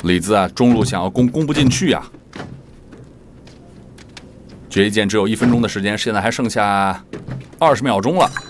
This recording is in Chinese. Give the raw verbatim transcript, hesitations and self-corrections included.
李子啊，中路想要攻攻不进去啊。决一剑只有一分钟的时间，现在还剩下二十秒钟了。